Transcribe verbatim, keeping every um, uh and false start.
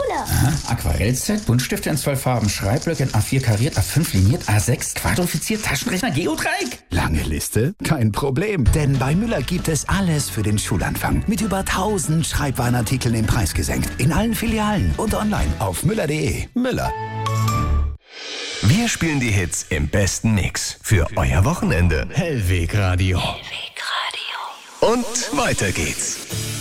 Aha. Aquarellset, Buntstifte in zwölf Farben, Schreibblöcke in A vier kariert, A fünf liniert, A sechs quadrifiziert, Taschenrechner, Geodreieck. Lange Liste? Kein Problem, denn bei Müller gibt es alles für den Schulanfang. Mit über tausend Schreibwarenartikeln im Preis gesenkt. In allen Filialen und online auf müller punkt de. Müller. Wir spielen die Hits im besten Mix für euer Wochenende. Hellweg Radio. Und weiter geht's.